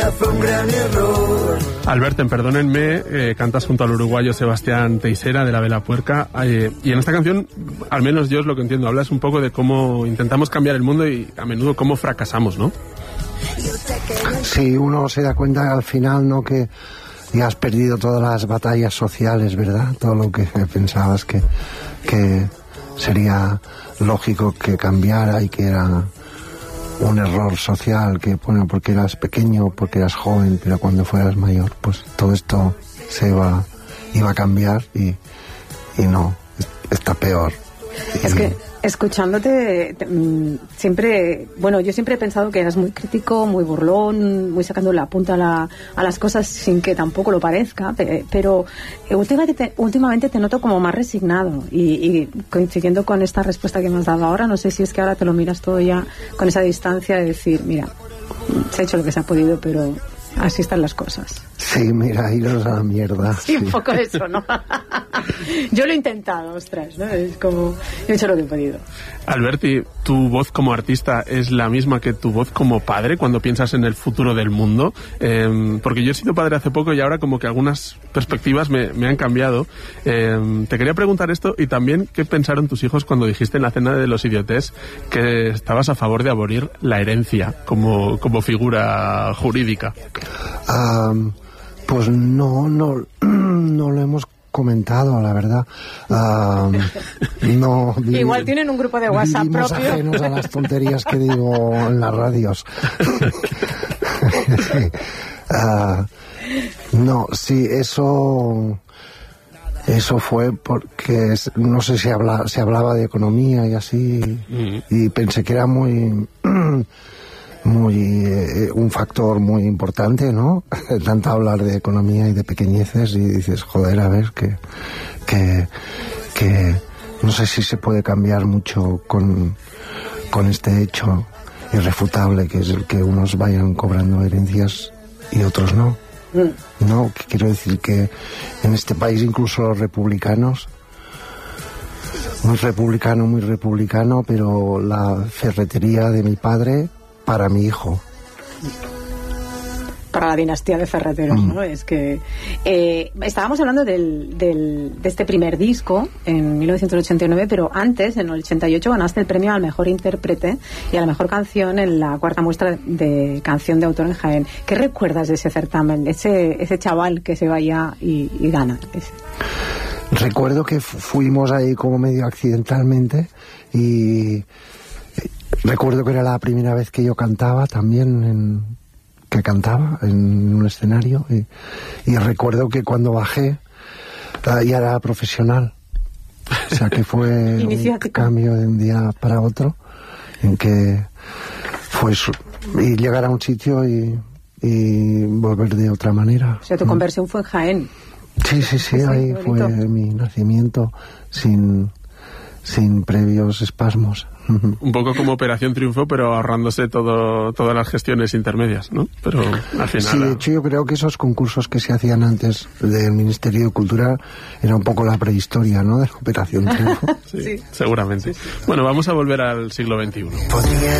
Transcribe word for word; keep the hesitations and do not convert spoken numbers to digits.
Fue un gran error. Alberten, perdónenme, eh, cantas junto al uruguayo Sebastián Teixeira de La Vela Puerca, eh, y en esta canción, al menos yo es lo que entiendo, hablas un poco de cómo intentamos cambiar el mundo y a menudo cómo fracasamos, ¿no? Sí, uno se da cuenta al final, ¿no?, que ya has perdido todas las batallas sociales, ¿verdad? Todo lo que pensabas que, que sería lógico que cambiara y que era un error social, que bueno, porque eras pequeño, porque eras joven, pero cuando fueras mayor, pues todo esto se iba, iba a cambiar y, y no, está peor. Es y, que escuchándote, te, mm, siempre, bueno, yo siempre he pensado que eras muy crítico, muy burlón, muy sacando la punta a, la, a las cosas sin que tampoco lo parezca, pe, pero últimamente te, últimamente te noto como más resignado y, y coincidiendo con esta respuesta que me has dado ahora, no sé si es que ahora te lo miras todo ya con esa distancia de decir, mira, se ha hecho lo que se ha podido, pero así están las cosas. Sí, mira, iros a la mierda. Sí, sí, un poco eso, ¿no? Yo lo he intentado, ostras, ¿no? Es como, he hecho lo que he podido. Alberti, ¿tu voz como artista es la misma que tu voz como padre cuando piensas en el futuro del mundo? Eh, porque yo he sido padre hace poco y ahora como que algunas perspectivas me, me han cambiado. Eh, te quería preguntar esto y también qué pensaron tus hijos cuando dijiste en la cena de los idiotes que estabas a favor de abolir la herencia como, como figura jurídica. Um, pues no, no, no lo hemos comentado, la verdad. Uh, no, vi, Igual tienen un grupo de WhatsApp propio. Ajenos a las tonterías que digo en las radios. uh, no, sí, eso eso fue porque no sé si habla, se hablaba de economía y así, uh-huh. y pensé que era muy muy eh, un factor muy importante, ¿no? Tanto hablar de economía y de pequeñeces y dices, joder, a ver, que, que, que no sé si se puede cambiar mucho con, con este hecho irrefutable que es el que unos vayan cobrando herencias y otros no. Mm. No, que quiero decir que en este país incluso los republicanos, muy republicano, muy republicano, pero la ferretería de mi padre para mi hijo. Para la dinastía de ferreteros, mm. ¿no? Es que eh, estábamos hablando del, del, de este primer disco en mil novecientos ochenta y nueve, pero antes, en el ochenta y ocho, ganaste el premio al mejor intérprete y a la mejor canción en la cuarta muestra de canción de autor en Jaén. ¿Qué recuerdas de ese certamen? Ese, ese chaval que se vaya y, y gana. Ese. Recuerdo que fuimos ahí como medio accidentalmente y recuerdo que era la primera vez que yo cantaba también, en, que cantaba en un escenario y, y recuerdo que cuando bajé ya era profesional, o sea que fue un cambio de un día para otro en que fue su, y llegar a un sitio y, y volver de otra manera. O sea, tu conversión fue en Jaén. Sí, sí, sí, ahí fue mi nacimiento sin, sin previos espasmos. Un poco como Operación Triunfo, pero ahorrándose todo, todas las gestiones intermedias, ¿no? Pero al final... Sí, de hecho yo creo que esos concursos que se hacían antes del Ministerio de Cultura era un poco la prehistoria, ¿no? De Operación Triunfo. Sí, sí, seguramente. Sí, sí. Bueno, vamos a volver al siglo veintiuno. Podría